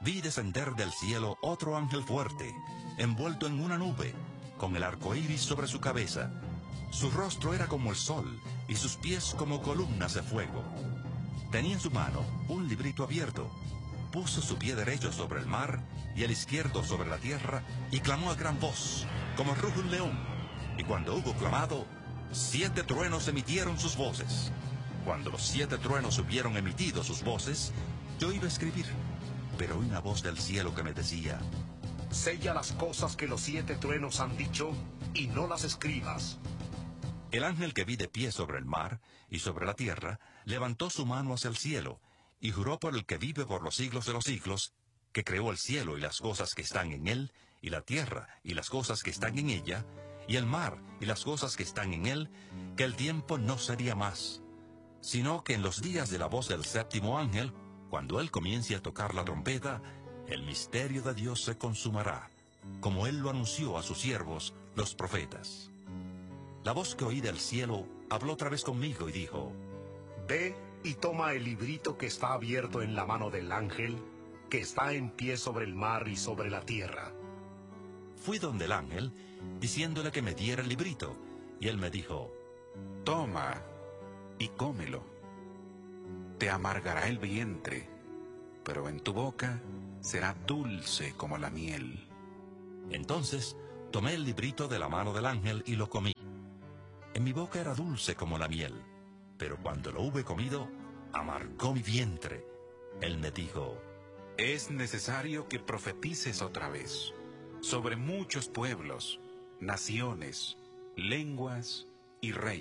vi descender del cielo otro ángel fuerte, envuelto en una nube, con el arco iris sobre su cabeza. Su rostro era como el sol, y sus pies como columnas de fuego. Tenía en su mano un librito abierto. Puso su pie derecho sobre el mar, y el izquierdo sobre la tierra, y clamó a gran voz, como ruge un león. Y cuando hubo clamado, 7 truenos emitieron sus voces. Cuando los 7 truenos hubieron emitido sus voces, yo iba a escribir, pero oí una voz del cielo que me decía: sella las cosas que los 7 truenos han dicho, y no las escribas. El ángel que vi de pie sobre el mar y sobre la tierra levantó su mano hacia el cielo y juró por el que vive por los siglos de los siglos, que creó el cielo y las cosas que están en él, y la tierra y las cosas que están en ella, y el mar y las cosas que están en él, que el tiempo no sería más, sino que en los días de la voz del 7º ángel, cuando él comience a tocar la trompeta, el misterio de Dios se consumará, como él lo anunció a sus siervos, los profetas. La voz que oí del cielo habló otra vez conmigo y dijo: Ve y toma el librito que está abierto en la mano del ángel, que está en pie sobre el mar y sobre la tierra. Fui donde el ángel, diciéndole que me diera el librito, y él me dijo: Toma y cómelo. Te amargará el vientre, pero en tu boca será dulce como la miel. Entonces tomé el librito de la mano del ángel y lo comí. En mi boca era dulce como la miel, pero cuando lo hube comido, amargó mi vientre. Él me dijo: es necesario que profetices otra vez sobre muchos pueblos, naciones, lenguas y reinos.